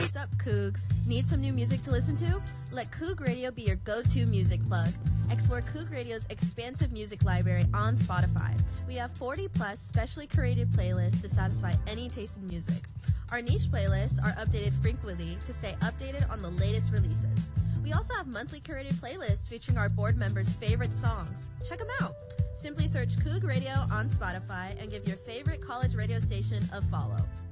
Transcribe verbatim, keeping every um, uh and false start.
What's up, Cougs? Need some new music to listen to? Let Coug Radio be your go-to music plug. Explore Coug Radio's expansive music library on Spotify. We have forty plus specially curated playlists to satisfy any taste in music. Our niche playlists are updated frequently to stay updated on the latest releases. We also have monthly curated playlists featuring our board members' favorite songs. Check them out. Simply search Coug Radio on Spotify and give your favorite college radio station a follow.